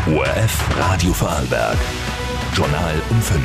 ORF Radio Vorarlberg. Journal um 5.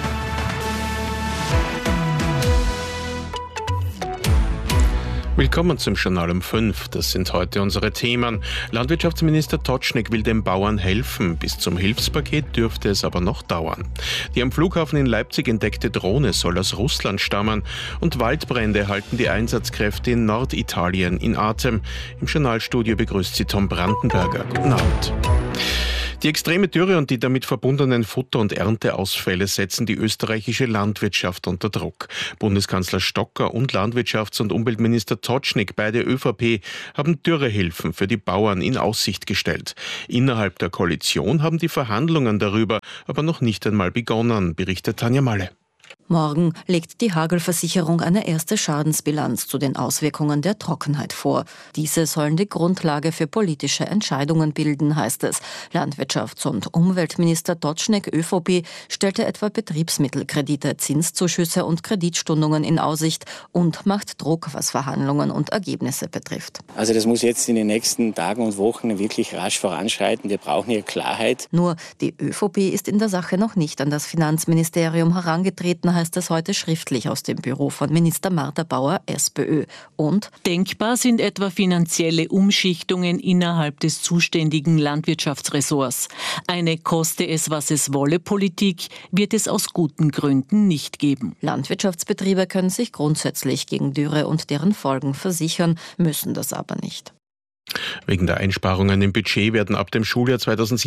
Willkommen zum Journal um 5. Das sind heute unsere Themen. Landwirtschaftsminister Tocznik will den Bauern helfen. Bis zum Hilfspaket dürfte es aber noch dauern. Die am Flughafen in Leipzig entdeckte Drohne soll aus Russland stammen. Und Waldbrände halten die Einsatzkräfte in Norditalien in Atem. Im Journalstudio begrüßt sie Tom Brandenberger. Guten Abend. Die extreme Dürre und die damit verbundenen Futter- und Ernteausfälle setzen die österreichische Landwirtschaft unter Druck. Bundeskanzler Stocker und Landwirtschafts- und Umweltminister Tocznik, beide ÖVP, haben Dürrehilfen für die Bauern in Aussicht gestellt. Innerhalb der Koalition haben die Verhandlungen darüber aber noch nicht einmal begonnen, berichtet Tanja Malle. Morgen legt die Hagelversicherung eine erste Schadensbilanz zu den Auswirkungen der Trockenheit vor. Diese sollen die Grundlage für politische Entscheidungen bilden, heißt es. Landwirtschafts- und Umweltminister Tocznik, ÖVP, stellte etwa Betriebsmittelkredite, Zinszuschüsse und Kreditstundungen in Aussicht und macht Druck, was Verhandlungen und Ergebnisse betrifft. Also das muss jetzt in den nächsten Tagen und Wochen wirklich rasch voranschreiten. Wir brauchen hier Klarheit. Nur die ÖVP ist in der Sache noch nicht an das Finanzministerium herangetreten, heißt es heute schriftlich aus dem Büro von Minister Martha Bauer, SPÖ. Und denkbar sind etwa finanzielle Umschichtungen innerhalb des zuständigen Landwirtschaftsressorts. Eine koste es, was es wolle Politik wird es aus guten Gründen nicht geben. Landwirtschaftsbetriebe können sich grundsätzlich gegen Dürre und deren Folgen versichern, müssen das aber nicht. Wegen der Einsparungen im Budget werden ab dem Schuljahr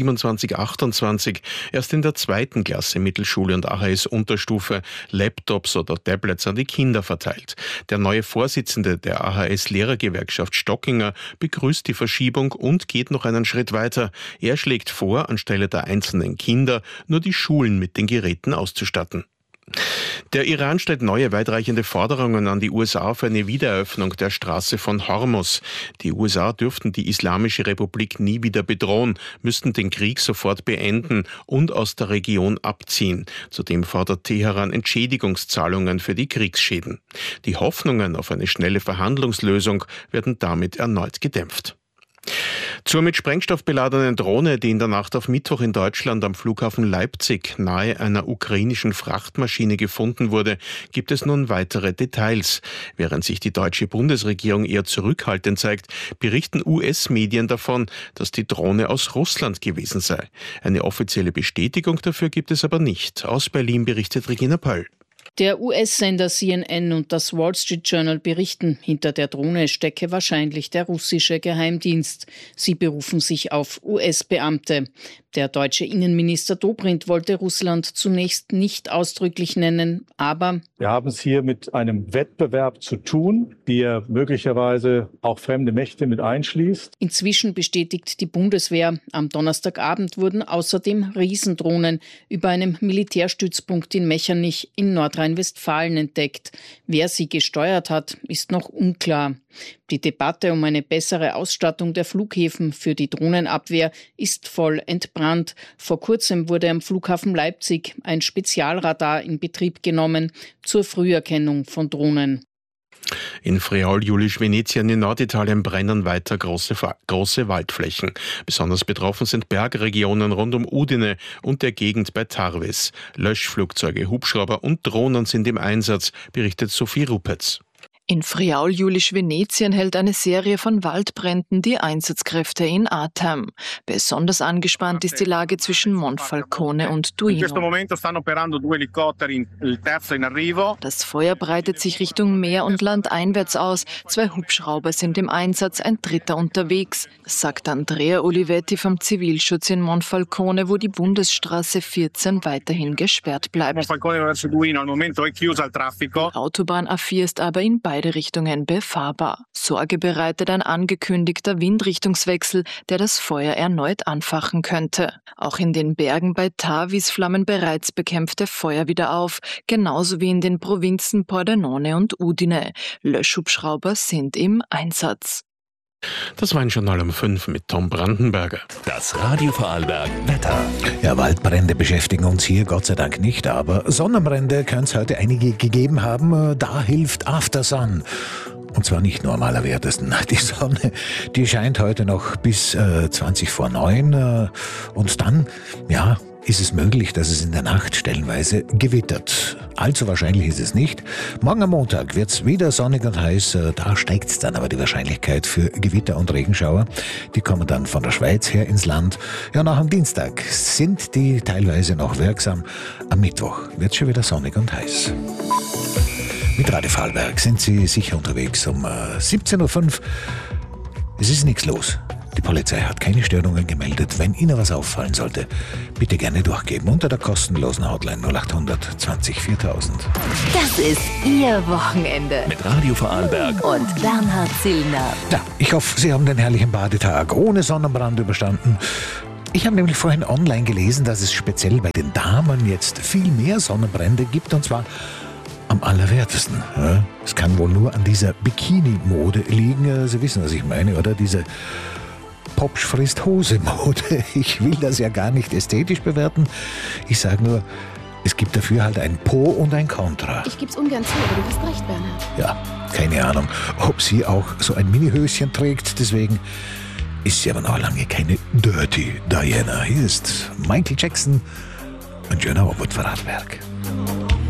2027/28 erst in der 2. Klasse Mittelschule und AHS-Unterstufe Laptops oder Tablets an die Kinder verteilt. Der neue Vorsitzende der AHS-Lehrergewerkschaft Stockinger begrüßt die Verschiebung und geht noch einen Schritt weiter. Er schlägt vor, anstelle der einzelnen Kinder nur die Schulen mit den Geräten auszustatten. Der Iran stellt neue weitreichende Forderungen an die USA für eine Wiedereröffnung der Straße von Hormuz. Die USA dürften die Islamische Republik nie wieder bedrohen, müssten den Krieg sofort beenden und aus der Region abziehen. Zudem fordert Teheran Entschädigungszahlungen für die Kriegsschäden. Die Hoffnungen auf eine schnelle Verhandlungslösung werden damit erneut gedämpft. Zur mit Sprengstoff beladenen Drohne, die in der Nacht auf Mittwoch in Deutschland am Flughafen Leipzig nahe einer ukrainischen Frachtmaschine gefunden wurde, gibt es nun weitere Details. Während sich die deutsche Bundesregierung eher zurückhaltend zeigt, berichten US-Medien davon, dass die Drohne aus Russland gewesen sei. Eine offizielle Bestätigung dafür gibt es aber nicht. Aus Berlin berichtet Regina Pöll. Der US-Sender CNN und das Wall Street Journal berichten, hinter der Drohne stecke wahrscheinlich der russische Geheimdienst. Sie berufen sich auf US-Beamte. Der deutsche Innenminister Dobrindt wollte Russland zunächst nicht ausdrücklich nennen, aber wir haben es hier mit einem Wettbewerb zu tun, der möglicherweise auch fremde Mächte mit einschließt. Inzwischen bestätigt die Bundeswehr, am Donnerstagabend wurden außerdem Riesendrohnen über einem Militärstützpunkt in Mechernich in Nordrhein-Westfalen entdeckt. Wer sie gesteuert hat, ist noch unklar. Die Debatte um eine bessere Ausstattung der Flughäfen für die Drohnenabwehr ist voll entbrannt. Vor kurzem wurde am Flughafen Leipzig ein Spezialradar in Betrieb genommen zur Früherkennung von Drohnen. In Friaul-Julisch-Venetien in Norditalien brennen weiter große Waldflächen. Besonders betroffen sind Bergregionen rund um Udine und der Gegend bei Tarvis. Löschflugzeuge, Hubschrauber und Drohnen sind im Einsatz, berichtet Sophie Rupetz. In Friaul-Julisch-Venetien hält eine Serie von Waldbränden die Einsatzkräfte in Atem. Besonders angespannt ist die Lage zwischen Monfalcone und Duino. Das Feuer breitet sich Richtung Meer und landeinwärts aus. 2 Hubschrauber sind im Einsatz, ein 3. unterwegs, sagt Andrea Olivetti vom Zivilschutz in Monfalcone, wo die Bundesstraße 14 weiterhin gesperrt bleibt. Die Autobahn A4 ist aber in beide Richtungen befahrbar. Sorge bereitet ein angekündigter Windrichtungswechsel, der das Feuer erneut anfachen könnte. Auch in den Bergen bei Tarvis flammen bereits bekämpfte Feuer wieder auf, genauso wie in den Provinzen Pordenone und Udine. Löschhubschrauber sind im Einsatz. Das war ein Journal um 5 mit Tom Brandenberger. Das Radio Vorarlberg Wetter. Ja, Waldbrände beschäftigen uns hier Gott sei Dank nicht, aber Sonnenbrände kann es heute einige gegeben haben. Da hilft Aftersun. Und zwar nicht nur am allerwertesten. Die Sonne, die scheint heute noch bis 20 vor 9. Und dann, ja, ist es möglich, dass es in der Nacht stellenweise gewittert. Allzu wahrscheinlich ist es nicht. Morgen am Montag wird es wieder sonnig und heiß. Da steigt dann aber die Wahrscheinlichkeit für Gewitter und Regenschauer. Die kommen dann von der Schweiz her ins Land. Ja, nach am Dienstag sind die teilweise noch wirksam. Am Mittwoch wird es schon wieder sonnig und heiß. Mit Radio Vorarlberg sind Sie sicher unterwegs um 17.05 Uhr. Es ist nichts los. Die Polizei hat keine Störungen gemeldet. Wenn Ihnen was auffallen sollte, bitte gerne durchgeben unter der kostenlosen Hotline 0800 20 4000. Das ist Ihr Wochenende. Mit Radio Vorarlberg Und Bernhard Zillner. Ja, ich hoffe, Sie haben den herrlichen Badetag ohne Sonnenbrand überstanden. Ich habe nämlich vorhin online gelesen, dass es speziell bei den Damen jetzt viel mehr Sonnenbrände gibt, und zwar am allerwertesten. Ja, es kann wohl nur an dieser Bikini-Mode liegen. Sie wissen, was ich meine, oder? Diese Popsch frisst Hose-Mode. Ich will das ja gar nicht ästhetisch bewerten. Ich sage nur, es gibt dafür halt ein Pro und ein Contra. Ich geb's ungern zu, aber du hast recht, Bernhard. Ja, keine Ahnung, ob sie auch so ein Mini-Höschen trägt. Deswegen ist sie aber noch lange keine Dirty Diana. Hier ist Michael Jackson. Ein schöner Abend für Vorarlberg.